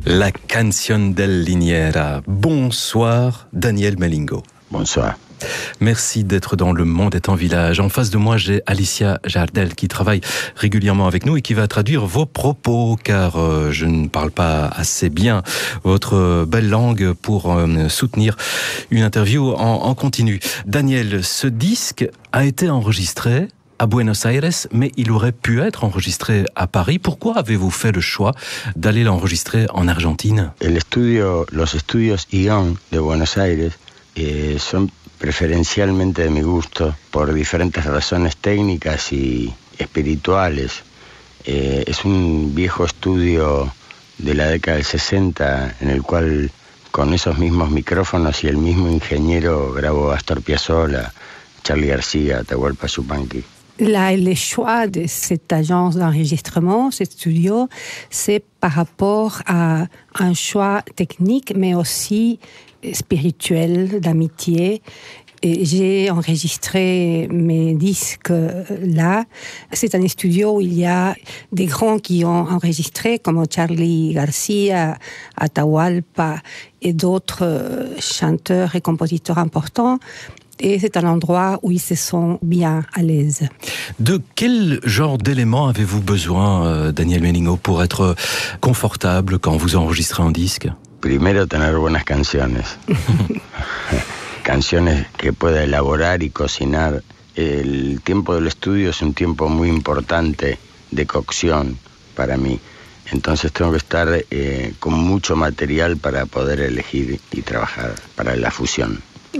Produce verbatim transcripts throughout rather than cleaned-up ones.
La Canción del Liniera. Bonsoir, Daniel Melingo. Bonsoir. Merci d'être dans Le Monde est en village. En face de moi, j'ai Alicia Jardel qui travaille régulièrement avec nous et qui va traduire vos propos, car euh, je ne parle pas assez bien votre belle langue pour euh, soutenir une interview en, en continu. Daniel, ce disque a été enregistré à Buenos Aires, mais il aurait pu être enregistré à Paris. Pourquoi avez-vous fait le choix d'aller l'enregistrer en Argentine? El estudio, los estudios Ion de Buenos Aires eh, son preferencialmente de mi gusto por diferentes razones técnicas y espirituales. Eh, es un viejo estudio de la década del sesenta en el cual con esos mismos micrófonos y el mismo ingeniero grabó Astor Piazzolla, Charly García, Atahualpa Yupanqui. Là, le choix de cette agence d'enregistrement, ce studio, c'est par rapport à un choix technique, mais aussi spirituel, d'amitié. Et j'ai enregistré mes disques là. C'est un studio où il y a des grands qui ont enregistré, comme Charly García, Atahualpa et d'autres chanteurs et compositeurs importants. Et c'est un endroit où ils se sentent bien à l'aise. De quel genre d'éléments avez-vous besoin, euh, Daniel Melingo, pour être confortable quand vous enregistrez un disque? Primero, tener buenas canciones. Canciones que pueda elaborar y cocinar. El tiempo del estudio es un tiempo muy importante de cocción para mí. Entonces tengo que estar eh, con mucho material para poder elegir y trabajar para la fusión.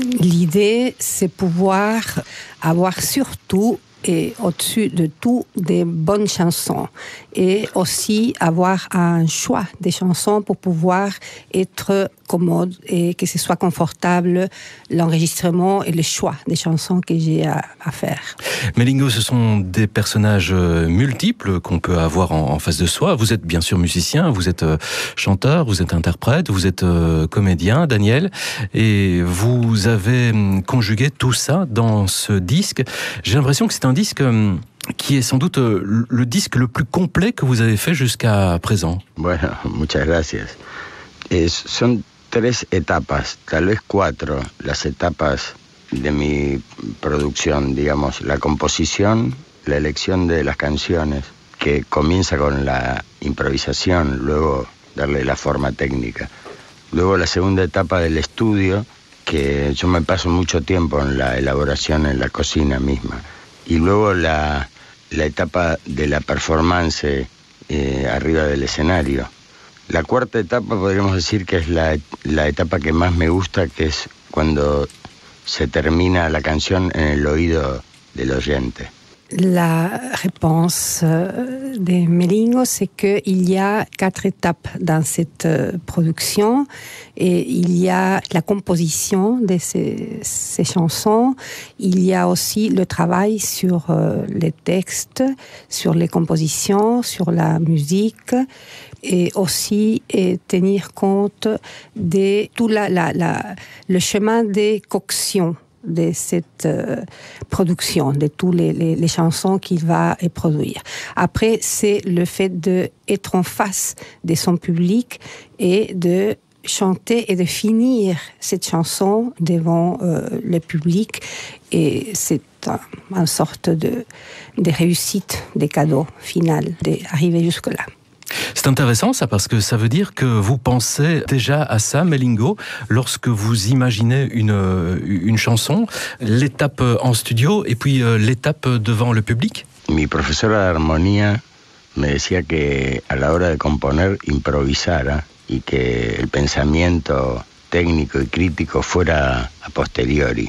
L'idée, c'est pouvoir avoir surtout et au-dessus de tout des bonnes chansons et aussi avoir un choix des chansons pour pouvoir être commode et que ce soit confortable l'enregistrement et le choix des chansons que j'ai à, à faire. Melingo, ce sont des personnages multiples qu'on peut avoir en, en face de soi. Vous êtes bien sûr musicien, vous êtes chanteur, vous êtes interprète, vous êtes comédien, Daniel, et vous avez conjugué tout ça dans ce disque. J'ai l'impression que c'est un disque qui est sans doute le disque le plus complet que vous avez fait jusqu'à présent. Bueno, muchas gracias. Es, son tres etapas, tal vez cuatro, las etapas de mi producción, digamos, la composición, la elección de las canciones, que comienza con la improvisación, luego darle la forma técnica. Luego la segunda etapa del estudio, que yo me paso mucho tiempo en la elaboración en la cocina misma. Y luego la, la etapa de la performance eh, arriba del escenario. La cuarta etapa podríamos decir que es la, la etapa que más me gusta, que es cuando se termina la canción en el oído del oyente. La réponse de Melingo, c'est qu'il y a quatre étapes dans cette production et il y a la composition de ces, ces chansons, il y a aussi le travail sur les textes, sur les compositions, sur la musique et aussi et tenir compte de tout la, la, la, le chemin des coctions de cette euh, production, de toutes les, les, les chansons qu'il va produire. Après, c'est le fait d'être en face de son public et de chanter et de finir cette chanson devant euh, le public. Et c'est un, une sorte de, de réussite, de cadeau final, d'arriver jusque-là. C'est intéressant ça, parce que ça veut dire que vous pensez déjà à ça, Melingo, lorsque vous imaginez une, une chanson, l'étape en studio et puis l'étape devant le public. Mi profesora de armonía me decía que a la hora de componer improvisara y que el pensamiento técnico y crítico fuera a posteriori.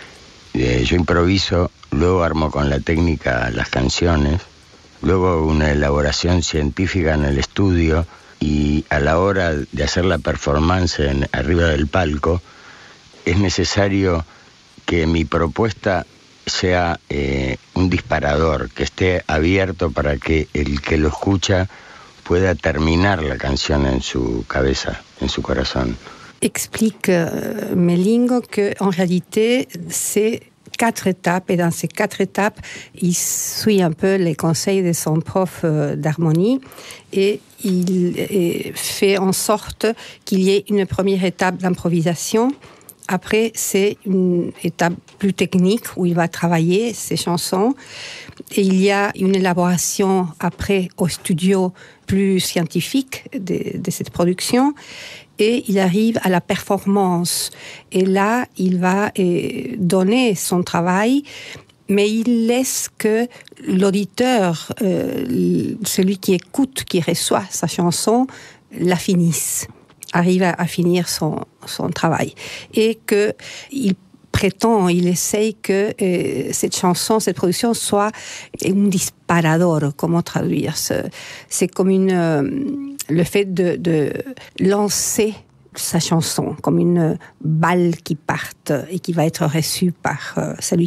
Eh, yo improviso, luego armo con la técnica las canciones, luego una elaboración científica en el estudio y a la hora de hacer la performance en, arriba del palco es necesario que mi propuesta sea eh, un disparador, que esté abierto para que el que lo escucha pueda terminar la canción en su cabeza, en su corazón. Explique euh, Melingo qu'en réalité, c'est quatre étapes, et dans ces quatre étapes, il suit un peu les conseils de son prof d'harmonie, et il fait en sorte qu'il y ait une première étape d'improvisation. Après, c'est une étape plus technique où il va travailler ses chansons. Et il y a une élaboration après au studio plus scientifique de, de cette production. Et il arrive à la performance. Et là, il va eh, donner son travail, mais il laisse que l'auditeur, euh, celui qui écoute, qui reçoit sa chanson, la finisse, arrive à, à finir son, son travail. Et qu'il prétend, il essaye que euh, cette chanson, cette production soit un disparador, comment traduire. C'est comme une, euh, le fait de, de lancer sa chanson, comme une balle qui parte et qui va être reçue par euh, celui